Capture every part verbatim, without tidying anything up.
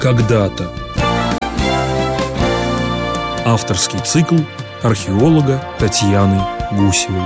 Когда-то. Авторский цикл археолога Татьяны Гусевой.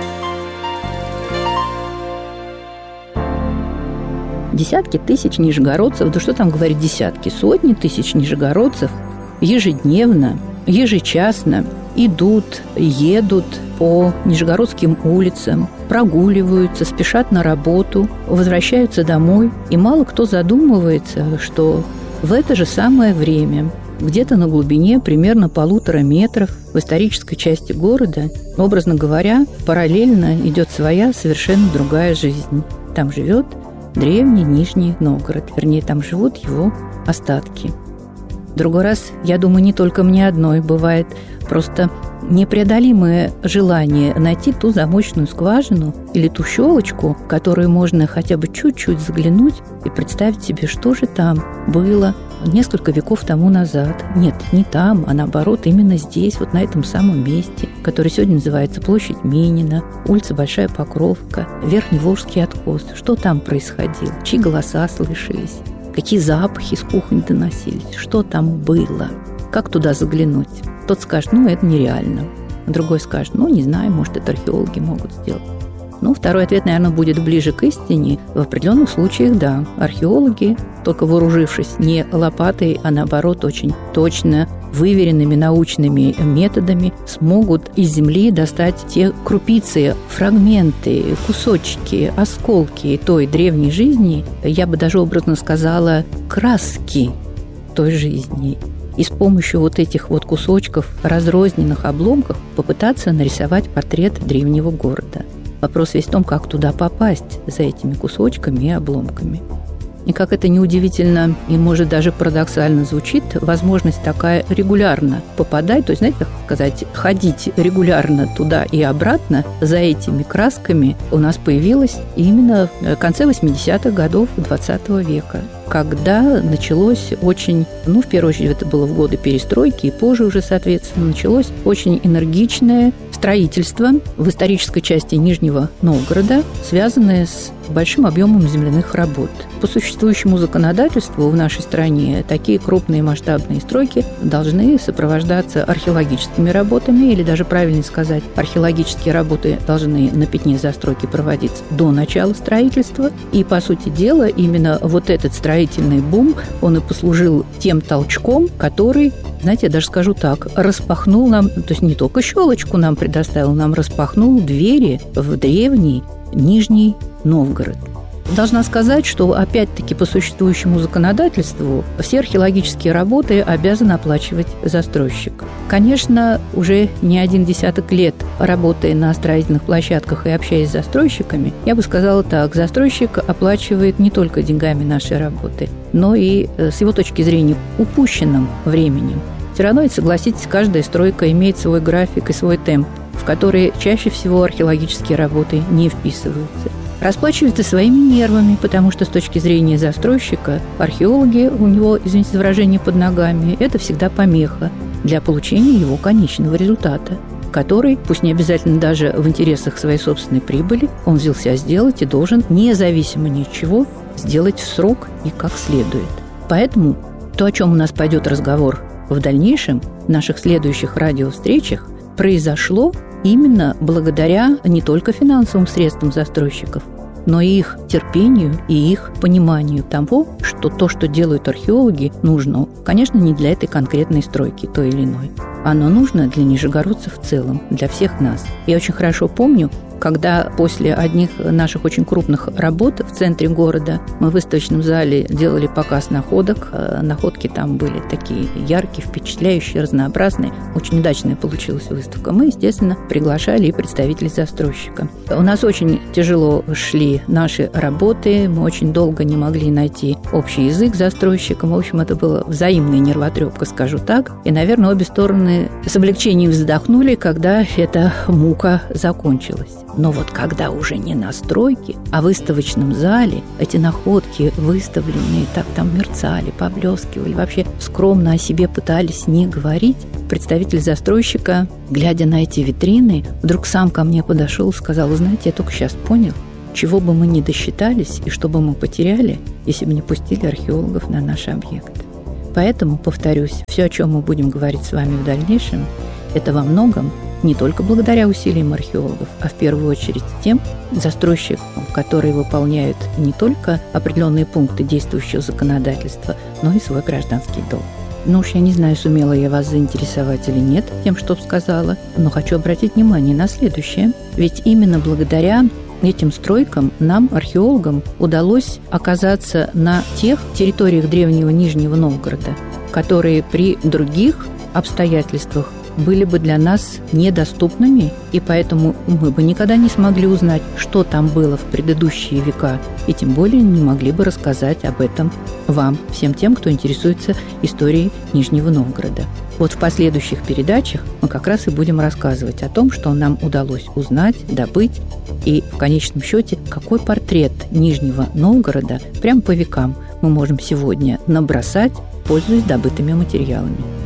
Десятки тысяч нижегородцев, да что там говорить десятки, сотни тысяч нижегородцев ежедневно, ежечасно идут, едут по нижегородским улицам, прогуливаются, спешат на работу, возвращаются домой. И мало кто задумывается, что в это же самое время где-то на глубине примерно полутора метров в исторической части города, образно говоря, параллельно идет своя совершенно другая жизнь. Там живет древний Нижний Новгород, вернее, там живут его остатки. Другой раз, я думаю, не только мне одной бывает просто непреодолимое желание найти ту замочную скважину или ту щелочку, в которую можно хотя бы чуть-чуть заглянуть и представить себе, что же там было несколько веков тому назад. Нет, не там, а наоборот, именно здесь, вот на этом самом месте, который сегодня называется площадь Минина, улица Большая Покровка, Верхний Волжский откос. Что там происходило? Чьи голоса слышались? Какие запахи с кухни доносились? Что там было? Как туда заглянуть? Тот скажет, ну, это нереально. Другой скажет, ну, не знаю, может, это археологи могут сделать. Ну, второй ответ, наверное, будет ближе к истине. В определенных случаях, да, археологи, только вооружившись не лопатой, а наоборот, очень точно выверенными научными методами, смогут из земли достать те крупицы, фрагменты, кусочки, осколки той древней жизни, я бы даже образно сказала, краски той жизни. И с помощью вот этих вот кусочков, разрозненных обломков попытаться нарисовать портрет древнего города. Вопрос весь в том, как туда попасть за этими кусочками и обломками. И как это неудивительно и, может, даже парадоксально звучит, возможность такая регулярно попадать, то есть, знаете, как сказать, ходить регулярно туда и обратно за этими красками у нас появилась именно в конце восьмидесятых годов двадцатого века, когда началось очень, ну, в первую очередь, это было в годы перестройки, и позже уже, соответственно, началось очень энергичное строительство в исторической части Нижнего Новгорода, связанное с большим объемом земляных работ. По существующему законодательству в нашей стране такие крупные масштабные стройки должны сопровождаться археологическими работами, или даже правильнее сказать, археологические работы должны на пятне застройки проводиться до начала строительства. И, по сути дела, именно вот этот строительный бум, он и послужил тем толчком, который, знаете, я даже скажу так, распахнул нам, то есть не только щелочку нам предоставил, нам распахнул двери в древний Нижний Новгород. Должна сказать, что, опять-таки, по существующему законодательству все археологические работы обязан оплачивать застройщик. Конечно, уже не один десяток лет работая на строительных площадках и общаясь с застройщиками, я бы сказала так, застройщик оплачивает не только деньгами нашей работы, но и, с его точки зрения, упущенным временем. Все равно, ведь, согласитесь, каждая стройка имеет свой график и свой темп, в который чаще всего археологические работы не вписываются. Расплачивается своими нервами, потому что с точки зрения застройщика археологи, у него, извините за выражение, под ногами, это всегда помеха для получения его конечного результата, который, пусть не обязательно даже в интересах своей собственной прибыли, он взялся сделать и должен, независимо ни от чего, сделать в срок и как следует. Поэтому то, о чем у нас пойдет разговор в дальнейшем, в наших следующих радиовстречах, произошло именно благодаря не только финансовым средствам застройщиков, но и их терпению и их пониманию того, что то, что делают археологи, нужно, конечно, не для этой конкретной стройки, той или иной. Оно нужно для нижегородцев в целом, для всех нас. Я очень хорошо помню, когда после одних наших очень крупных работ в центре города мы в выставочном зале делали показ находок. Находки там были такие яркие, впечатляющие, разнообразные. Очень удачная получилась выставка. Мы, естественно, приглашали и представителей застройщика. У нас очень тяжело шли наши работы. Мы очень долго не могли найти общий язык с застройщиком. В общем, это была взаимная нервотрепка, скажу так. И, наверное, обе стороны с облегчением вздохнули, когда эта мука закончилась. Но вот когда уже не на стройке, а в выставочном зале эти находки выставленные так там мерцали, поблескивали, вообще скромно о себе пытались не говорить, представитель застройщика, глядя на эти витрины, вдруг сам ко мне подошел и сказал: вы знаете, я только сейчас понял, чего бы мы ни досчитались и что бы мы потеряли, если бы не пустили археологов на наш объект. поэтому, повторюсь, все, о чем мы будем говорить с вами в дальнейшем, это во многом не только благодаря усилиям археологов, а в первую очередь тем застройщикам, которые выполняют не только определенные пункты действующего законодательства, но и свой гражданский долг. Ну уж я не знаю, сумела я вас заинтересовать или нет тем, что сказала, но хочу обратить внимание на следующее. Ведь именно благодаря этим стройкам нам, археологам, удалось оказаться на тех территориях древнего Нижнего Новгорода, которые при других обстоятельствах были бы для нас недоступными, и поэтому мы бы никогда не смогли узнать, что там было в предыдущие века, и тем более не могли бы рассказать об этом вам, всем тем, кто интересуется историей Нижнего Новгорода. Вот в последующих передачах мы как раз и будем рассказывать о том, что нам удалось узнать, добыть, и в конечном счете, какой портрет Нижнего Новгорода прямо по векам мы можем сегодня набросать, пользуясь добытыми материалами.